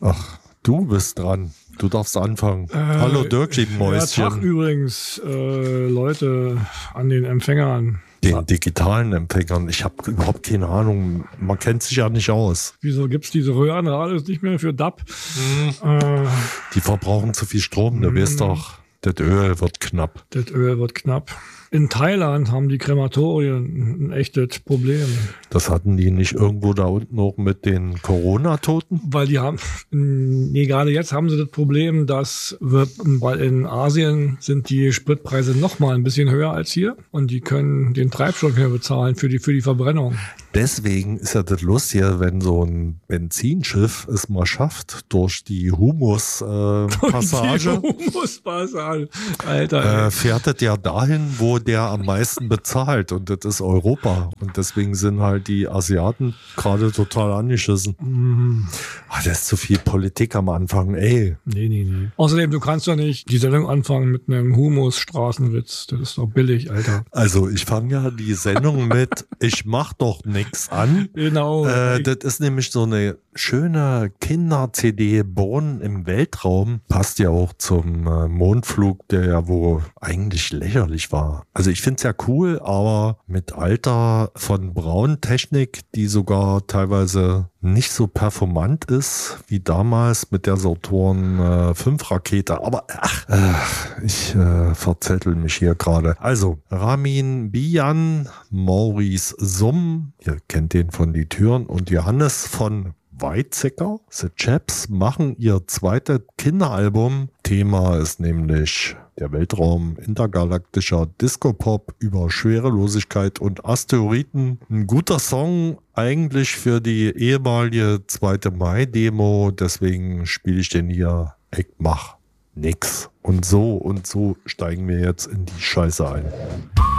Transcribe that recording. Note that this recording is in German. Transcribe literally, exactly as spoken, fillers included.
Ach, du bist dran. Du darfst anfangen. Äh, Hallo Dirkchen-Mäuschen. Ja, Tag übrigens, äh, Leute an den Empfängern. Den digitalen Empfängern. Ich habe überhaupt keine Ahnung. Man kennt sich ja nicht aus. Wieso gibt es diese Röhrenradios nicht mehr für D A B? Mhm. Äh, Die verbrauchen zu viel Strom. Du weißt doch, das Öl wird knapp. Das Öl wird knapp. In Thailand haben die Krematorien ein echtes Problem. Das hatten die nicht irgendwo da unten auch mit den Corona-Toten? Weil die haben, nee, gerade jetzt haben sie das Problem, dass wir, weil in Asien sind die Spritpreise noch mal ein bisschen höher als hier und die können den Treibstoff nicht mehr bezahlen für die, für die Verbrennung. Deswegen ist ja das Lustige, wenn so ein Benzinschiff es mal schafft, durch die Humus-Passage, äh, Humus-Passage, Alter, äh, fährt das ja dahin, wo der am meisten bezahlt, und das ist Europa. Und deswegen sind halt die Asiaten gerade total angeschissen. Mm. Ach, das ist zu viel Politik am Anfang, ey. Nee, nee, nee. Außerdem, du kannst doch nicht die Sendung anfangen mit einem Humus-Straßenwitz. Das ist doch billig, Alter. Also ich fange ja die Sendung mit ich mach doch nix an. Genau. Äh, das ist nämlich so eine schöne Kinder-C D, Born im Weltraum. Passt ja auch zum äh, Mondflug, der ja wohl eigentlich lächerlich war. Also ich finde es ja cool, aber mit Alter von Braun-Technik, die sogar teilweise nicht so performant ist wie damals mit der Saturn äh, fünf Rakete. Aber ach, äh, ich äh, verzettel mich hier gerade. Also Ramin Bian, Maurice Summ, ihr kennt den von Die Türen, und Johannes von Weizsäcker. The Chaps machen ihr zweites Kinderalbum. Thema ist nämlich der Weltraum, intergalaktischer Disco-Pop über Schwerelosigkeit und Asteroiden. Ein guter Song eigentlich für die ehemalige zweite Mai-Demo. Deswegen spiele ich den hier. Ich mach nix. Und so und so steigen wir jetzt in die Scheiße ein.